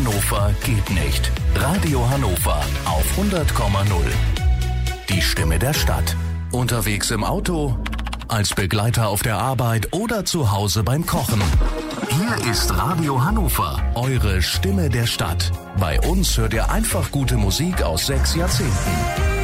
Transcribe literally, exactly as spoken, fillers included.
Hannover geht nicht. Radio Hannover auf hundert Komma null. Die Stimme der Stadt. Unterwegs im Auto, als Begleiter auf der Arbeit oder zu Hause beim Kochen. Hier ist Radio Hannover, eure Stimme der Stadt. Bei uns hört ihr einfach gute Musik aus sechs Jahrzehnten.